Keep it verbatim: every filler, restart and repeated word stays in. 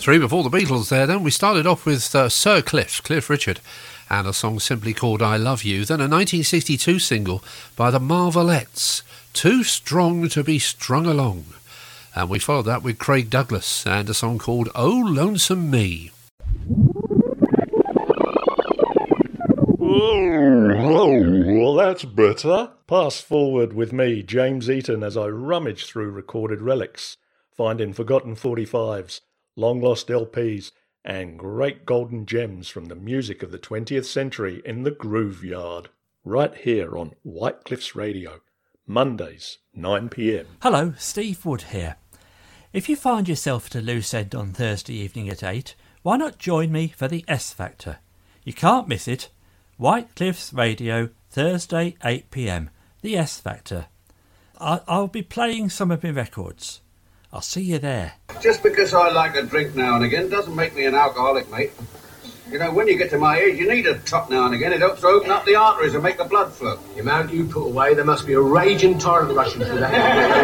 Three before the Beatles there then. We started off with uh, Sir Cliff, Cliff Richard, and a song simply called I Love You. Then a nineteen sixty-two single by the Marvelettes, Too Strong to Be Strung Along. And we followed that with Craig Douglas and a song called Oh Lonesome Me. Well, that's better. Pass forward with me, James Eaton, as I rummage through recorded relics, finding forgotten forty-fives, long-lost L Ps, and great golden gems from the music of the twentieth century in the Groove Yard, right here on White Cliffs Radio, Mondays, nine p m. Hello, Steve Wood here. If you find yourself at a loose end on Thursday evening at eight, why not join me for the S Factor? You can't miss it. White Cliffs Radio, Thursday, eight p m. The S Factor. I- I'll be playing some of my records. I'll see you there. Just because I like a drink now and again doesn't make me an alcoholic, mate. You know, when you get to my age, you need a top now and again. It helps to open up the arteries and make the blood flow. The amount you put away, there must be a raging torrent rushing through that.